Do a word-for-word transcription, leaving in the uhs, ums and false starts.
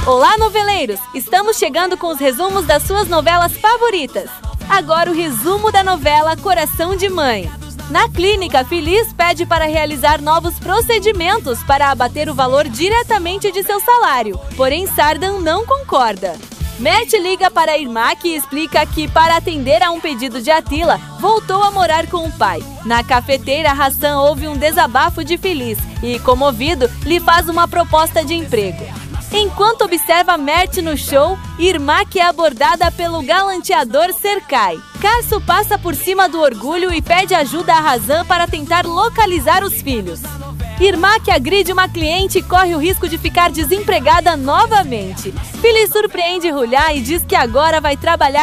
Olá, noveleiros! Estamos chegando com os resumos das suas novelas favoritas. Agora o resumo da novela Coração de Mãe. Na clínica, Feliz pede para realizar novos procedimentos para abater o valor diretamente de seu salário. Porém, Sardan não concorda. Matt liga para Irmak e explica que, para atender a um pedido de Attila, voltou a morar com o pai. Na cafeteira, Hassan ouve um desabafo de Feliz e, comovido, lhe faz uma proposta de emprego. Enquanto observa Mert no show, Irmak é abordada pelo galanteador Serkai. Karsu passa por cima do orgulho e pede ajuda a Hazan para tentar localizar os filhos. Irmak agride uma cliente e corre o risco de ficar desempregada novamente. Feliz surpreende Hulya e diz que agora vai trabalhar